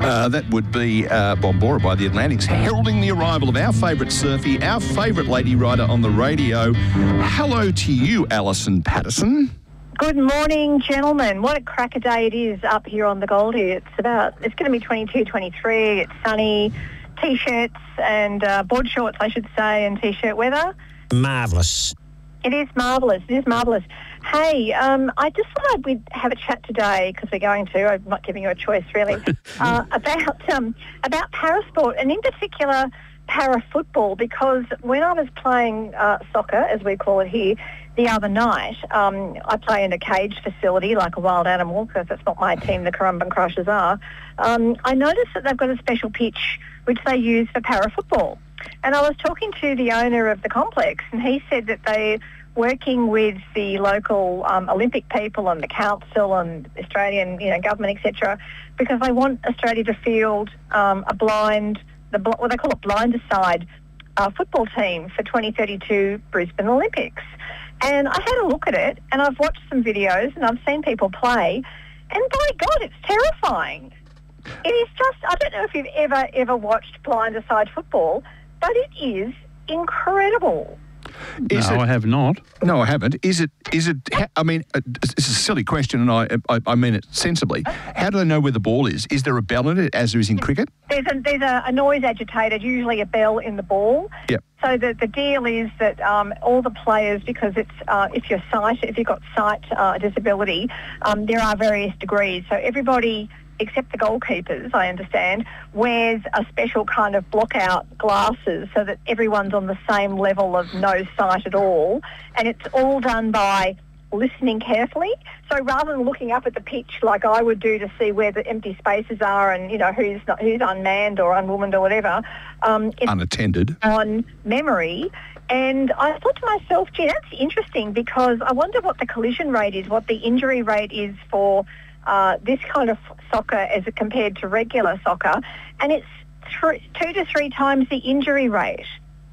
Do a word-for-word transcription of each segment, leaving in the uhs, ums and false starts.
Uh, that would be uh, Bombora by the Atlantics, heralding the arrival of our favourite surfie, our favourite lady rider on the radio. Hello to you, Alison Patterson. Good morning, gentlemen. What a cracker day it is up here on the Goldie. It's about, it's going to be twenty-two, twenty-three. It's sunny, T-shirts and uh, board shorts, I should say, and T-shirt weather. Marvellous. It is marvellous. It is marvellous. Hey, um, I just thought we'd have a chat today, because we're going to, I'm not giving you a choice really, uh, about um, about parasport, and in particular para-football, because when I was playing uh, soccer, as we call it here, the other night, um, I play in a caged facility like a wild animal, because that's not my team, the Currumbin Crushers are. Um, I noticed that they've got a special pitch which they use for para-football. And I was talking to the owner of the complex, and he said that they're working with the local um, Olympic people and the council and Australian, you know, government, et cetera, because they want Australia to field um, a blind, the what they call it, blind-side uh, football team for twenty thirty-two Brisbane Olympics. And I had a look at it, and I've watched some videos, and I've seen people play, and by God, it's terrifying. It is just, I don't know if you've ever, ever watched blind-side football, but it is incredible. Is no, it, I have not. No, I haven't. Is it, is it, I mean, it's a silly question, and I, I, I mean it sensibly. How do they know where the ball is? Is there a bell in it, as there is in cricket? There's a, there's a, a noise agitator, usually a bell in the ball. Yep. So the, the deal is that um, all the players, because it's uh, if you're sight, if you've got sight uh, disability, um, there are various degrees. So everybody, except the goalkeepers, I understand, wears a special kind of block-out glasses so that everyone's on the same level of no sight at all. And it's all done by listening carefully. So rather than looking up at the pitch like I would do to see where the empty spaces are and, you know, who's not, who's unmanned or unwomaned or whatever, um, it's unattended on memory. And I thought to myself, gee, that's interesting, because I wonder what the collision rate is, what the injury rate is for Uh, this kind of soccer as compared to regular soccer, and it's th- two to three times the injury rate.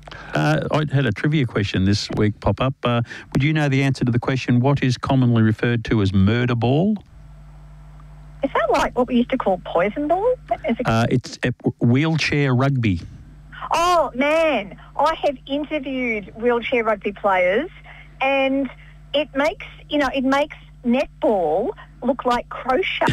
Uh, I had a trivia question this week pop up. Uh, would you know the answer to the question, what is commonly referred to as murder ball? Is that like what we used to call poison ball? Is it- Uh, it's uh, wheelchair rugby. Oh, man, I have interviewed wheelchair rugby players, and it makes, you know, it makes netball look like crochet.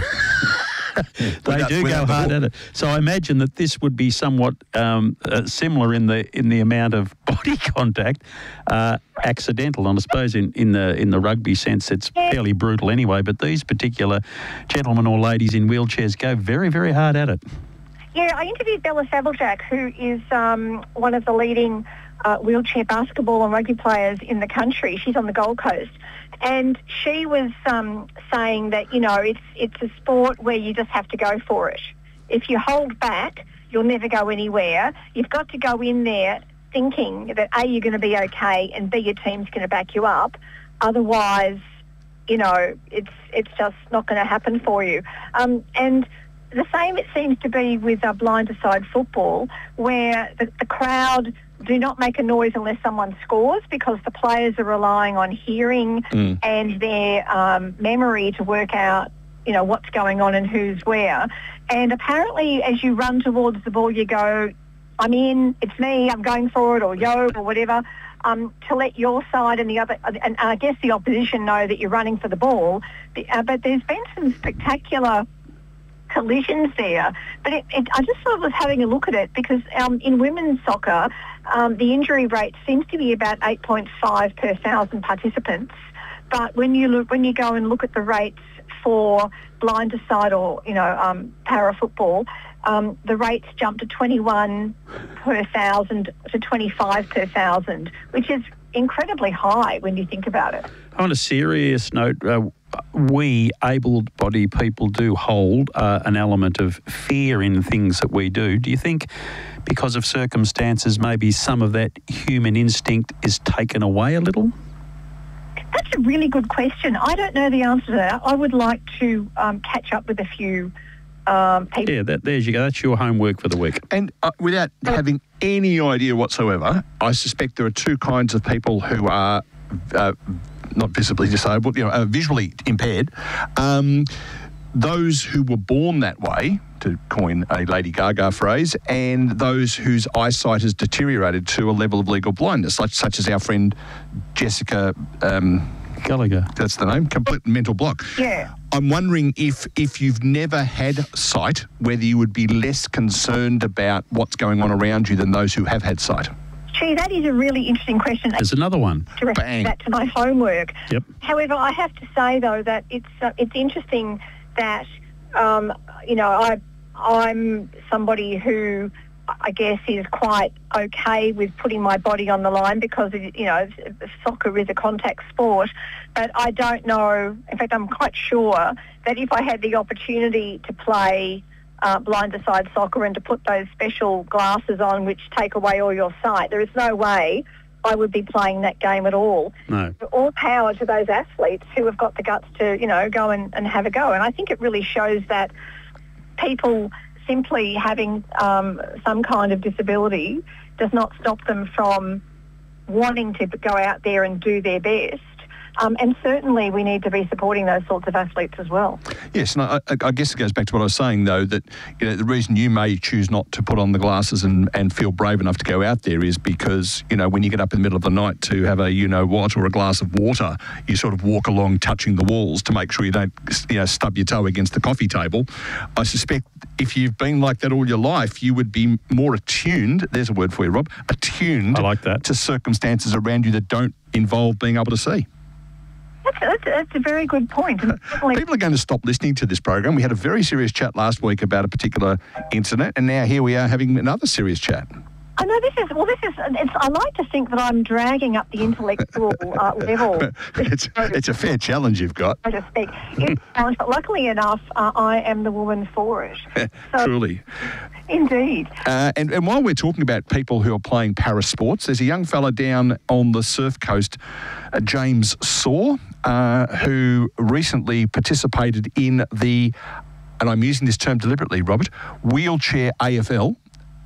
They Without- do go without the hard ball. at it. So I imagine that this would be somewhat um, uh, similar in the in the amount of body contact, uh, accidental. And I suppose in, in the in the rugby sense, it's fairly brutal anyway. But these particular gentlemen or ladies in wheelchairs go very, very hard at it. Yeah, I interviewed Bella Sabeljack, who is um, one of the leading uh, wheelchair basketball and rugby players in the country. She's on the Gold Coast. And she was um, saying that, you know, it's it's a sport where you just have to go for it. If you hold back, you'll never go anywhere. You've got to go in there thinking that, A, you're going to be okay, and B, your team's going to back you up. Otherwise, you know, it's it's just not going to happen for you. Um, and the same it seems to be with uh, blind-side football, where the, the crowd do not make a noise unless someone scores, because the players are relying on hearing Mm. and their um, memory to work out, you know, what's going on and who's where. And apparently as you run towards the ball, you go, I'm in, it's me, I'm going for it, or yo, or whatever, um, to let your side and the other, and I guess the opposition know that you're running for the ball. Uh, but there's been some spectacular collisions there. But it, it, I just sort of was having a look at it, because um, in women's soccer, um, the injury rate seems to be about eight point five per thousand participants. But when you look, when you go and look at the rates for blind-side or, you know, um, para-football, um, the rates jump to twenty-one per thousand to twenty-five per thousand, which is incredibly high when you think about it. On a serious note, uh, we able-bodied people do hold uh, an element of fear in things that we do. Do you think because of circumstances maybe some of that human instinct is taken away a little? That's a really good question. I don't know the answer to that. I would like to um, catch up with a few um, people. Yeah, that, there you go. That's your homework for the week. And uh, without having any idea whatsoever, I suspect there are two kinds of people who are uh, not visibly disabled, you know, uh, visually impaired. Um, those who were born that way, to coin a Lady Gaga phrase, and those whose eyesight has deteriorated to a level of legal blindness, such, such as our friend Jessica um, Gallagher. That's the name, complete mental block. Yeah. I'm wondering if, if you've never had sight, whether you would be less concerned about what's going on around you than those who have had sight. Gee, that is a really interesting question. There's another one. To refer Bang. that to my homework. Yep. However, I have to say though that it's uh, it's interesting that um, you know I I'm somebody who I guess is quite okay with putting my body on the line because you know soccer is a contact sport, but I don't know. In fact, I'm quite sure that if I had the opportunity to play Uh, blind-side soccer and to put those special glasses on which take away all your sight, there is no way I would be playing that game at all. No. All power to those athletes who have got the guts to, you know, go and, and have a go. And I think it really shows that people simply having um, some kind of disability does not stop them from wanting to go out there and do their best. Um, and certainly we need to be supporting those sorts of athletes as well. Yes, and I, I guess it goes back to what I was saying, though, that you know, the reason you may choose not to put on the glasses and, and feel brave enough to go out there is because, you know, when you get up in the middle of the night to have a you-know-what or a glass of water, you sort of walk along touching the walls to make sure you don't, you know, stub your toe against the coffee table. I suspect if you've been like that all your life, you would be more attuned, there's a word for you, Rob, attuned I like that. to circumstances around you that don't involve being able to see. That's, that's, that's a very good point. And certainly- People are going to stop listening to this program. We had a very serious chat last week about a particular incident, and now here we are having another serious chat. I know this is, well, this is, it's, I like to think that I'm dragging up the intellectual uh, level. It's, it's a fair challenge you've got. So to speak. It's a challenge, but luckily enough, uh, I am the woman for it. So, Truly. Indeed. Uh, and, and while we're talking about people who are playing para sports, there's a young fella down on the surf coast, uh, James Saw, uh, who recently participated in the, and I'm using this term deliberately, Robert, wheelchair A F L.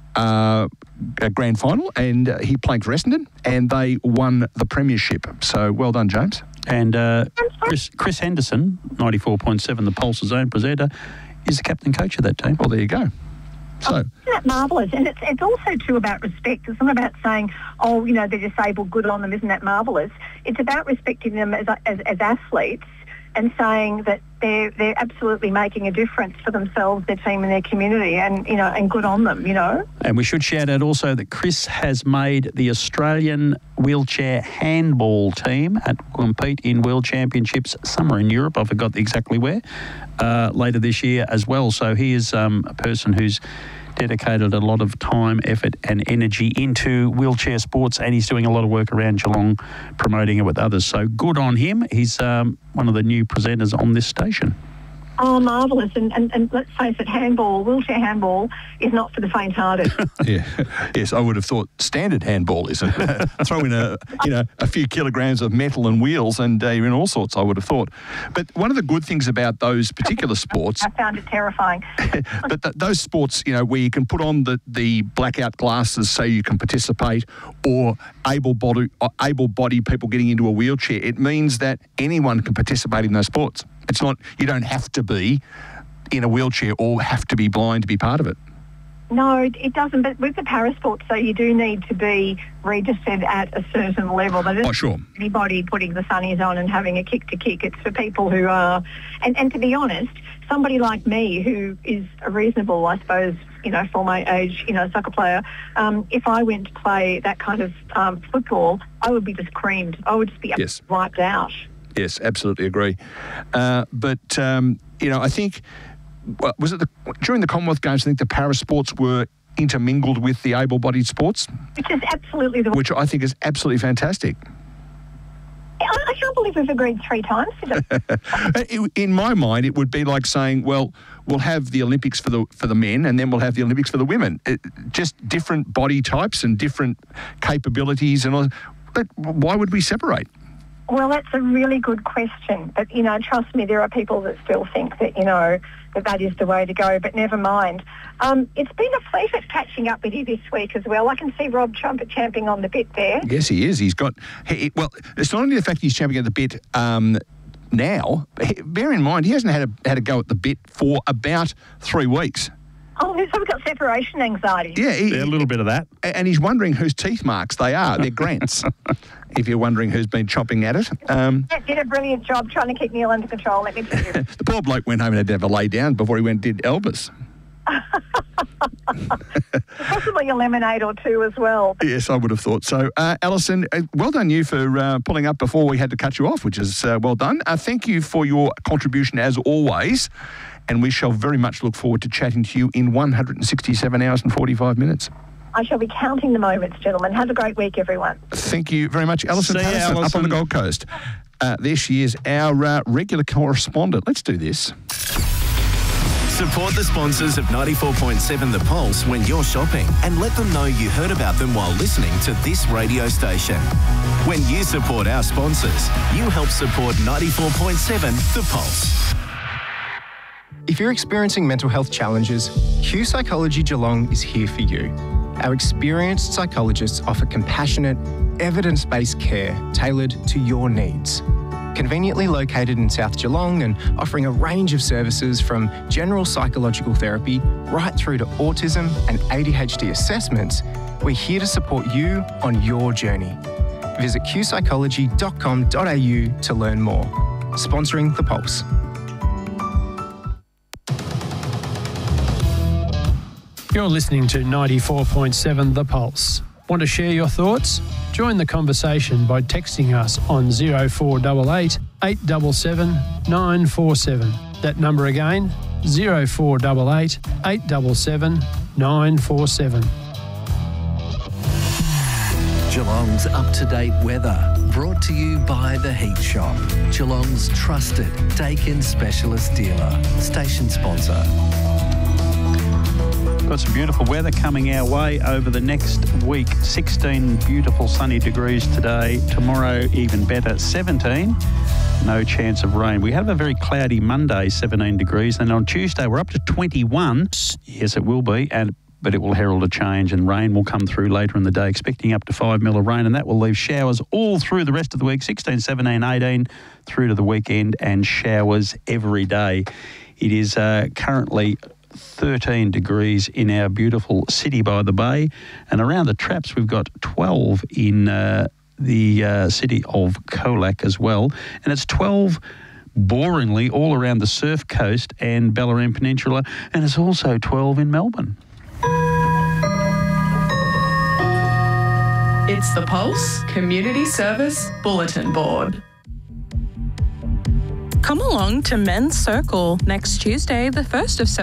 Uh, a grand final, and uh, he played for Essendon, and they won the premiership. So well done, James. And uh, Chris, Chris Henderson, ninety-four point seven, the Pulse's own presenter, is the captain coach of that team. Well, there you go. So, Isn't that marvellous? And it's, it's also, too, about respect. It's not about saying, oh, you know, they're disabled, good on them, isn't that marvellous? It's about respecting them as, as, as athletes and saying that they're, they're absolutely making a difference for themselves, their team and their community, and, you know, and good on them, you know. And we should shout out also that Chris has made the Australian wheelchair handball team at compete in World Championships somewhere in Europe. I forgot exactly where, uh, later this year as well. So he is um, a person who's dedicated a lot of time, effort and energy into wheelchair sports, and he's doing a lot of work around Geelong promoting it with others. So good on him. He's um, one of the new presenters on this station. Oh, marvellous. And, and, and let's face it, handball, wheelchair handball is not for the faint-hearted. yeah, yes, I would have thought standard handball is. Throw in a, you know, a few kilograms of metal and wheels and uh, you're in all sorts, I would have thought. But one of the good things about those particular sports... I found it terrifying. but th- those sports, you know, where you can put on the, the blackout glasses so you can participate, or able-bodied, uh, able-bodied people getting into a wheelchair, it means that anyone can participate in those sports. It's not, you don't have to be in a wheelchair or have to be blind to be part of it. No, it, it doesn't. But with the parasport, so you do need to be registered at a certain level. But Oh, sure. Anybody putting the sunnies on and having a kick to kick, it's for people who are, and, and to be honest, somebody like me who is a reasonable, I suppose, you know, for my age, you know, soccer player, um, if I went to play that kind of um, football, I would be just creamed. I would just be Yes. wiped out. Yes, absolutely agree. Uh, but, um, you know, I think, well, was it the, during the Commonwealth Games, I think the para sports were intermingled with the able-bodied sports, Which is absolutely the... which I think is absolutely fantastic. I, I can't believe we've agreed three times to that. In my mind, it would be like saying, well, we'll have the Olympics for the for the men and then we'll have the Olympics for the women. It, just different body types and different capabilities. And all. But why would we separate? Well, that's a really good question. But, you know, trust me, there are people that still think that, you know, that that is the way to go. But never mind. Um, it's been a pleasure catching up with you this week as well. I can see Rob Trumpet champing on the bit there. Yes, he is. He's got... He, well, it's not only the fact he's champing at the bit um, now. Bear in mind, he hasn't had a, had a go at the bit for about three weeks. Oh, he's probably got separation anxiety. Yeah, he, Yeah, a little bit of that. and he's wondering whose teeth marks they are. They're Grant's. If you're wondering who's been chomping at it. Um, He did a brilliant job trying to keep Neil under control, let me tell you. the poor bloke went home and had to have a lay down before he went and did Elvis. Possibly a lemonade or two as well. Yes, I would have thought so. Uh, Alison, uh, well done you for uh, pulling up before we had to cut you off, which is uh, well done. Uh, thank you for your contribution as always, and we shall very much look forward to chatting to you in one hundred sixty-seven hours and forty-five minutes. I shall be counting the moments, gentlemen. Have a great week, everyone. Thank you very much. Alison See you, Patterson, up on the Alison. Gold Coast. Uh, there she is, our uh, regular correspondent. Let's do this. Support the sponsors of ninety-four point seven The Pulse when you're shopping and let them know you heard about them while listening to this radio station. When you support our sponsors, you help support ninety-four point seven The Pulse. If you're experiencing mental health challenges, Q Psychology Geelong is here for you. Our experienced psychologists offer compassionate, evidence-based care tailored to your needs. Conveniently located in South Geelong and offering a range of services from general psychological therapy right through to autism and A D H D assessments, we're here to support you on your journey. Visit q psychology dot com dot a u to learn more. Sponsoring The Pulse. You're listening to ninety-four point seven The Pulse. Want to share your thoughts? Join the conversation by texting us on oh four eight eight, eight seven seven, nine four seven. That number again, oh four eight eight, eight seven seven, nine four seven. Geelong's up-to-date weather, brought to you by The Heat Shop, Geelong's trusted Dakin specialist dealer, station sponsor. Got some beautiful weather coming our way over the next week. sixteen beautiful sunny degrees today. Tomorrow, even better, seventeen. No chance of rain. We have a very cloudy Monday, seventeen degrees. And on Tuesday, we're up to twenty-one. Yes, it will be. And but it will herald a change and rain will come through later in the day, expecting up to five mil of rain, and that will leave showers all through the rest of the week, sixteen, seventeen, eighteen, through to the weekend, and showers every day. It is uh, currently thirteen degrees in our beautiful city by the bay, and around the traps we've got twelve in uh, the uh, city of Colac as well, and it's twelve boringly all around the Surf Coast and Ballarat Peninsula, and it's also twelve in Melbourne. It's the Pulse Community Service Bulletin Board. Come along to Men's Circle next Tuesday, the first of September.